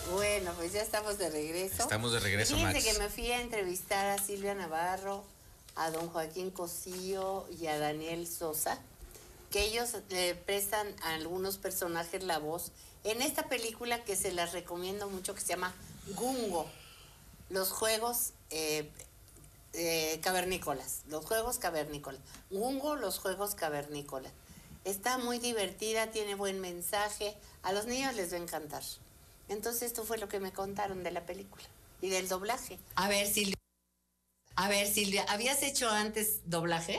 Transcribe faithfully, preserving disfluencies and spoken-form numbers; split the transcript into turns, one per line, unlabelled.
Bueno, pues ya estamos de regreso.
Estamos de regreso,
Fíjense
Max.
que me fui a entrevistar a Silvia Navarro, a don Joaquín Cosío y a Daniel Sosa, que ellos le prestan a algunos personajes la voz en esta película que se las recomiendo mucho, que se llama Gungo, los juegos eh, eh, cavernícolas, los juegos cavernícolas. Gungo, los juegos cavernícolas. Está muy divertida, tiene buen mensaje, a los niños les va a encantar. Entonces esto fue lo que me contaron de la película y del doblaje. A ver, Silvia, a ver, Silvia, ¿habías hecho antes doblaje?